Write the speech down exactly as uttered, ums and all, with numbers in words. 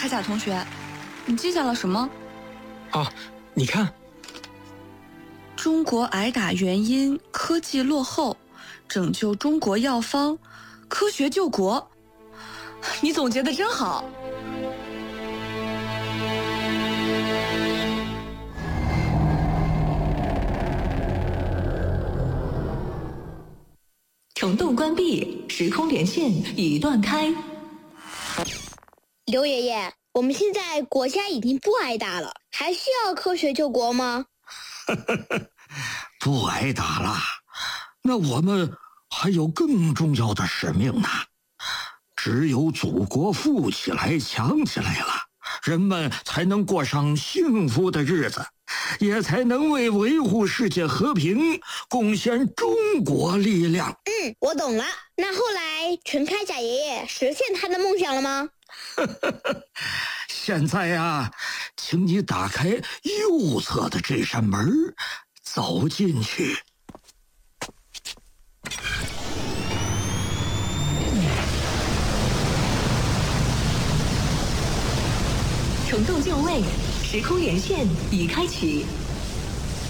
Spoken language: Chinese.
铠甲同学，你记下了什么？ 哦，你看， 中国挨打原因：科技落后，拯救中国药方，科学救国。你总结得真好。 虫洞关闭，时空连线已断开。 刘爷爷，我们现在国家已经不挨打了，还需要科学救国吗？ 不挨打了，那我们还有更重要的使命呢。只有祖国富起来、强起来了，人们才能过上幸福的日子，也才能为维护世界和平贡献中国力量。 嗯，我懂了。那后来陈铠甲爷爷实现他的梦想了吗？ 现在呀，请你打开右侧的这扇门，走进去。 虫洞就位，时空连线已开启。